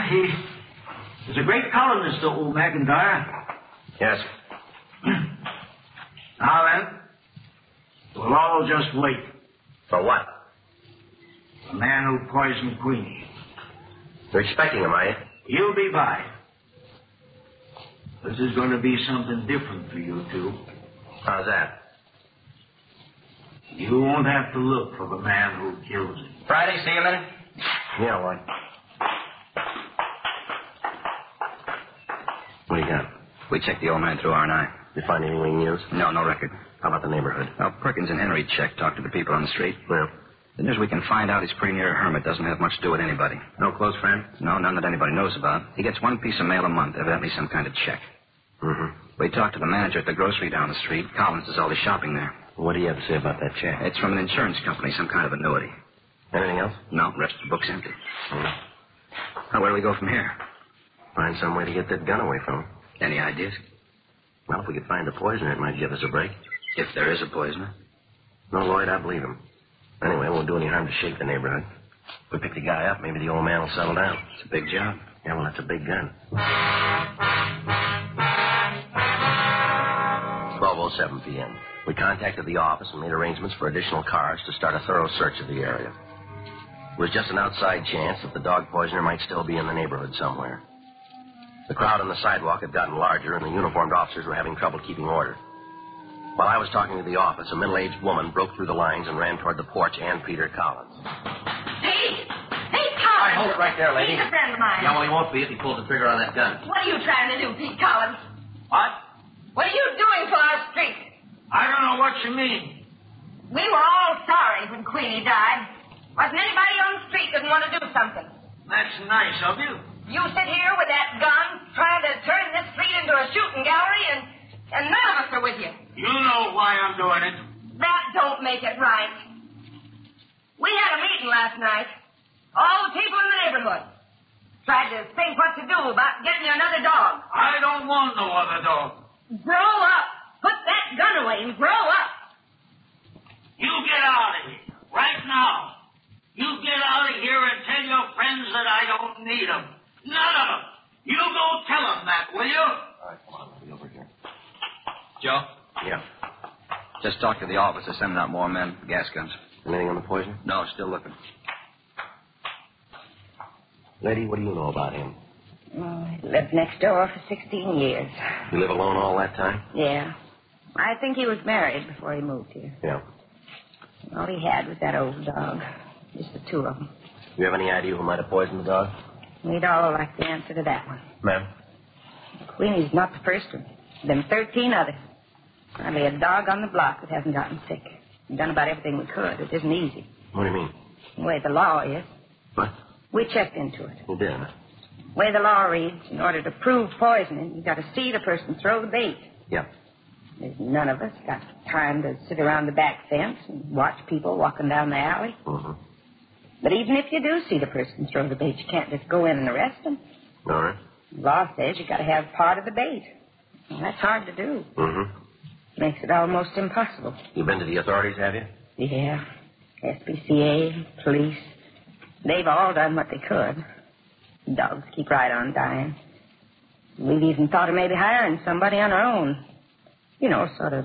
He's a great columnist, old McIntyre. Yes. Now then, we'll all just wait. For what? The man who poisoned Queenie. You're expecting him, are you? He'll be by. This is going to be something different for you two. How's that? You won't have to look for the man who kills him. Friday, see you a minute? Yeah, what? What do you got? We checked the old man through R&I. You find anything we can use? No record. How about the neighborhood? Well, Perkins and Henry checked, talked to the people on the street. Well, The news we can find out he's pretty near a hermit. Doesn't have much to do with anybody. no close friend? No, none that anybody knows about. He gets one piece of mail a month, evidently some kind of check. Mm-hmm. We talked to the manager at the grocery down the street. Collins does all his shopping there. What do you have to say about that check? It's from an insurance company, some kind of annuity. Anything else? No, the rest of the book's empty. Mm-hmm. Now, where do we go from here? Find some way to get that gun away from him. Any ideas? Well, if we could find the poisoner, it might give us a break. If there is a poisoner. No, Lloyd, I believe him. Anyway, it won't do any harm to shake the neighborhood. If we pick the guy up, maybe the old man will settle down. It's a big job. Yeah, well, that's a big gun. 12:07 p.m. We contacted the office and made arrangements for additional cars to start a thorough search of the area. It was just an outside chance that the dog poisoner might still be in the neighborhood somewhere. The crowd on the sidewalk had gotten larger, and the uniformed officers were having trouble keeping order. While I was talking to the office, a middle-aged woman broke through the lines and ran toward the porch and Peter Collins. Pete! Pete Collins! All right, hold it right there, lady. He's a friend of mine. Yeah, well, he won't be if he pulls the trigger on that gun. What are you trying to do, Pete Collins? What? What are you doing for our street? I don't know what you mean. We were all sorry when Queenie died. Wasn't anybody on the street didn't want to do something. That's nice of you. You sit here with that gun trying to turn this street into a shooting gallery and none of us are with you. You know why I'm doing it. That don't make it right. We had a meeting last night. All the people in the neighborhood. Tried to think what to do about getting you another dog. I don't want no other dog. Grow up. Put that gun away and grow up. You get out of here. Right now. You get out of here and tell your friends that I don't need them. None of them. You go tell them that, will you? All right, come on, I'll be over here. Joe? Yeah. Just talked to the office. They're sending out more men, gas guns. Anything on the poison? No, still looking. Lady, what do you know about him? Oh, he lived next door for 16 years. You live alone all that time? Yeah. I think he was married before he moved here. Yeah. All he had was that old dog. Just the two of them. You have any idea who might have poisoned the dog? We'd all like the answer to that one. Ma'am? Queenie's not the first one. Them 13 others. Hardly a dog on the block that hasn't gotten sick. We've done about everything we could. It isn't easy. What do you mean? The way the law is. What? We checked into it. You did? The way the law reads, in order to prove poisoning, you've got to see the person throw the bait. Yeah. There's none of us got time to sit around the back fence and watch people walking down the alley. Mm-hmm. But even if you do see the person throw the bait, you can't just go in and arrest them. All right. The law says you got to have part of the bait. Well, that's hard to do. Mm-hmm. Makes it almost impossible. You been to the authorities, have you? Yeah. SPCA, police. They've all done what they could. Dogs keep right on dying. We've even thought of maybe hiring somebody on our own. You know, sort of